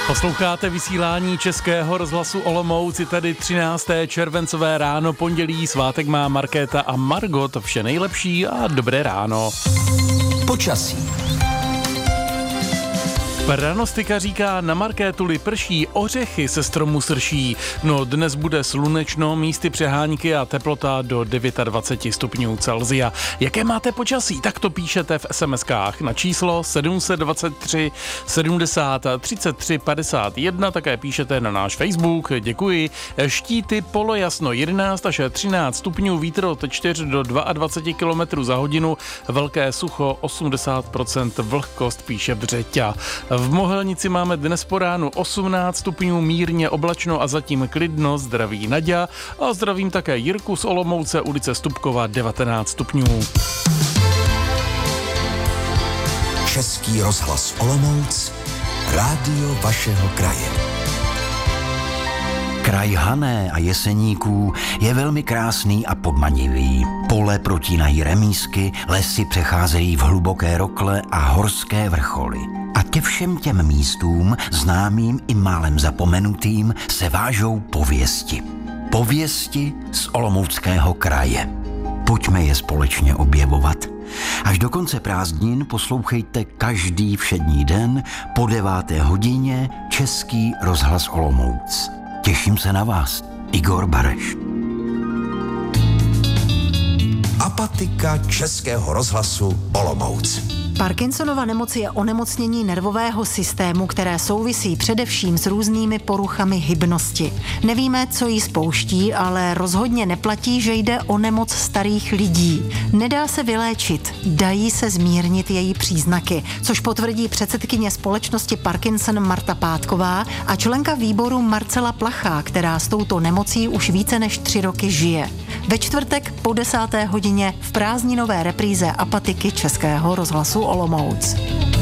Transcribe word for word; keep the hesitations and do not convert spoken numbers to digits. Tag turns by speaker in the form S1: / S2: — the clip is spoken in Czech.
S1: Posloucháte vysílání Českého rozhlasu Olomouc, je tady třinácté červencové ráno, pondělí, svátek má Markéta a Margot, vše nejlepší a dobré ráno.
S2: Počasí.
S1: Pranostika říká, na Markétuli prší, ořechy se stromu srší. No dnes bude slunečno, místy přehánky a teplota do dvacet devět stupňů Celsia. Jaké máte počasí? Tak to píšete v es em eskách na číslo sedm set dvacet tři sedmdesát třicet tři padesát jedna, také píšete na náš Facebook, děkuji. Štíty polojasno jedenáct až třináct stupňů, vítr od čtyři do dvacet dva kilometrů za hodinu, velké sucho osmdesát procent vlhkost, píše Břeťa. V Mohelnici máme dnes po ránu osmnáct stupňů, mírně oblačno a zatím klidno, zdraví Naďa a zdravím také Jirku z Olomouce, ulice Stupkova devatenáct stupňů.
S2: Český rozhlas Olomouc, rádio vašeho kraje.
S3: Kraj Hané a Jeseníků je velmi krásný a podmanivý. Pole protínají remísky, lesy přecházejí v hluboké rokle a horské vrcholy. A ke všem těm místům, známým i málem zapomenutým, se vážou pověsti. Pověsti z Olomouckého kraje. Pojďme je společně objevovat. Až do konce prázdnin poslouchejte každý všední den po deváté hodině Český rozhlas Olomouc. Těším se na vás, Igor Bareš.
S2: Apatika Českého rozhlasu Olomouc.
S4: Parkinsonova nemoc je onemocnění nervového systému, které souvisí především s různými poruchami hybnosti. Nevíme, co ji spouští, ale rozhodně neplatí, že jde o nemoc starých lidí. Nedá se vyléčit, dají se zmírnit její příznaky, což potvrdí předsedkyně společnosti Parkinson Marta Pátková a členka výboru Marcela Plachá, která s touto nemocí už více než tři roky žije. Ve čtvrtek po desáté hodině v prázdninové repríze Apatiky Českého rozhlasu Olomouc.